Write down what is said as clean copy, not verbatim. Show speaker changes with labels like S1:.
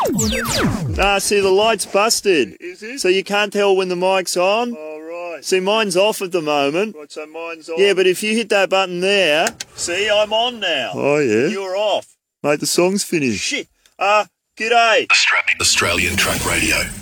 S1: Nah, see, the light's busted.
S2: Is it?
S1: So you can't tell when the mic's on.
S2: Oh, right.
S1: See, mine's off at the moment.
S2: Right, so mine's on.
S1: Yeah, but if you hit that button there... See, I'm on now.
S2: Oh, yeah?
S1: You're off.
S2: Mate, the song's finished.
S1: Shit. G'day.
S3: Australian Track Radio.